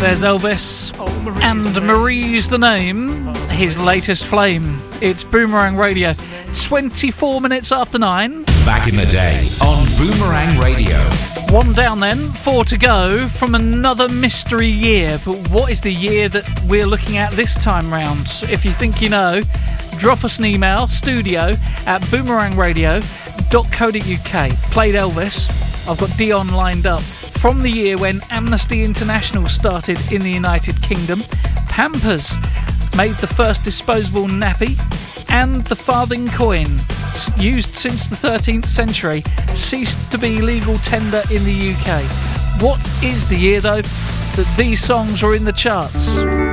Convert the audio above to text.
There's Elvis, and Marie's the name, his latest flame. It's Boomerang Radio, 24 minutes after 9. Back in the day on Boomerang Radio. 1 down then, 4 to go from another mystery year. But what is the year that we're looking at this time round? If you think you know, drop us an email, studio@boomerangradio.co.uk. Played Elvis. I've got Dion lined up. From the year when Amnesty International started in the United Kingdom, Pampers made the first disposable nappy, and the farthing coin, used since the 13th century, ceased to be legal tender in the UK. What is the year, though, that these songs were in the charts?